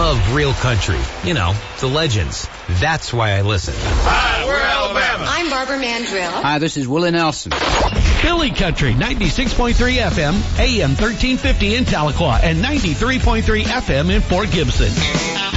love real country. You know, the legends. That's why I listen. Hi, we're Alabama. I'm Barbara Mandrill. Hi, this is Willie Nelson. Philly Country, 96.3 FM, AM 1350 in Tahlequah, and 93.3 FM in Fort Gibson.